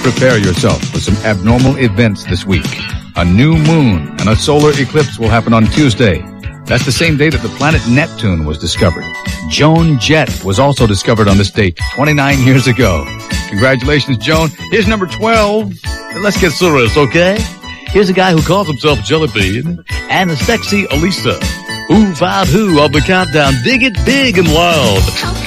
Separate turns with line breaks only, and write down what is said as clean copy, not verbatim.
prepare yourself for some abnormal events this week. A new moon and a solar eclipse will happen on Tuesday. That's the same day that the planet Neptune was discovered. Joan Jett was also discovered on this date 29 years ago. Congratulations, Joan. Here's number 12. Let's get serious, okay? Here's a guy who calls himself Jellybean and the sexy Elisa. Who found who on the countdown? Dig it big and loud.